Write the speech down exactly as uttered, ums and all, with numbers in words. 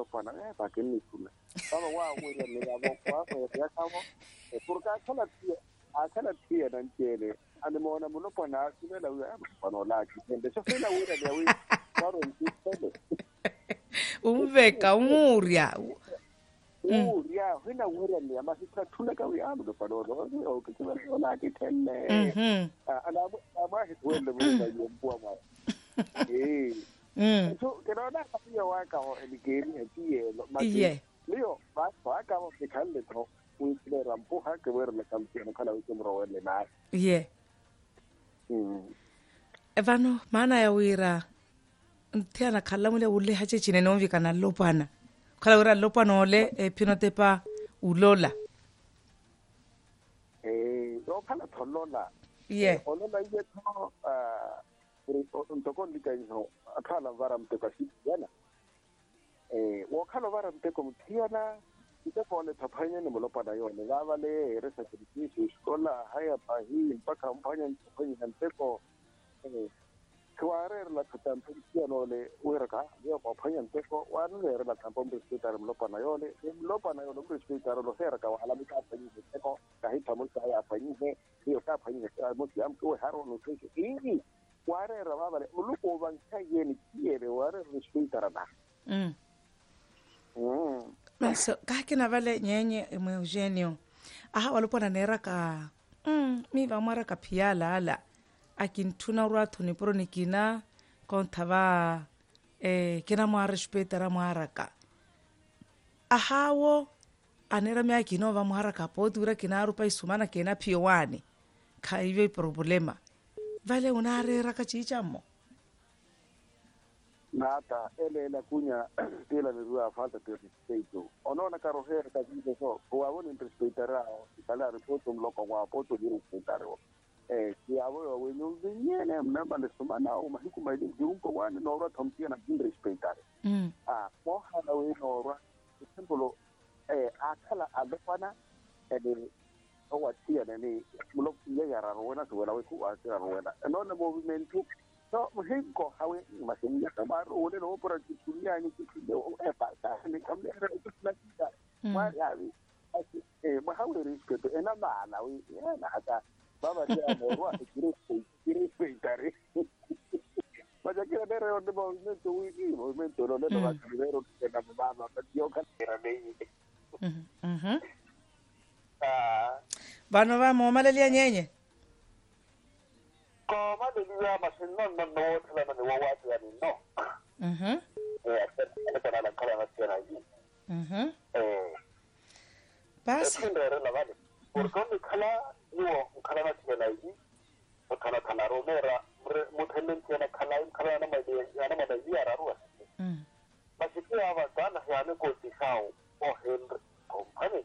pana eh ba ke ni tula ba ba wa go re le ba go kwa go ya ka mo e por ka kala ti a kala ti nan tele ane mo na mo no pana ti la ya pana la ki tende so fela ura ya wi kwaro ni tele umveka umuria uria hina ura ni ama sita tula ka wi amu pana no o ke tula la ki tele mhm ana ama he wele mo na yo bua ma eh mm so que no da kapia wa ka o el que ni aquí lo más yeah Leo va va ka mo que kan de to un le rampo ha que ver la canción kala u tumro le na yeah mm evano mana ya wira ntiana khalla mule ulle hache chine no vika na lopana khala ura lopana ole e pinotepa ulola eh ro kala tholola yeah ono la ye to ah un to con dica no akala varam te ka sit yana eh wo kala varam te ko tiana ite ko le thapanya ni mo pada yo ne ga vale re sa ti su skola haya pa hi pa kampanya ni te ko eh kuare la katampi no le uerka yo pa panya te ko wan le la kampong hospital mo pada yo le lo pada yo lo hospital lo ser ka wala mi ka pa ni te ko ka hi tamo ka ya pa ni he yo ka pa ni mo ti am ko haro no se ni ware raba vale uluko ban kaye ni kiere ware hospital na mm mm maso ka ke na vale nyenye mo Eugenio aha walopona nera ka mm mi va mara ka piala ala akintuna ratho ni pro nikina kontava eh kina mo respectera mo araka ahawo anera me akino va mo araka potura kina rupa isumana kena piwani ka ive problema vale una rera ka chichamo nata ele la cuña tela de dua falta de respeto ono na carrojera ka dice so o avon respetará kala repoto loco wa poto di respetaro eh si avo o no viene na bale sumana o mahiku mai di un ko wan no ra thomtia na din respetare mm ah mo hala we no ra simpolo eh akala adopana ede o watia ne mulo ye yara rona so la we ku asira rona no na movimento so muhinko hawe masinga kamaro ole no por tulia ni kido e pasa ni kamle era la kita ma ya vi eh ma hawe respeto ena mala we na ata baba ya mo ro akire kire peitare Vaya que era un movimiento muy movimiento no le va a primero que la mamá yo que era de mhm mhm ah bano va mo malelia nyenye como de día más no no no la no wa wa ya no mhm eh hasta la cara nacional allí mhm eh basi es era la vale porque no kala yo kala nacional allí o kala kala romera mutenen tiene kala kala na mai ya na mai ya ruwa mm basi que ava sana ya no ko tisao o hen company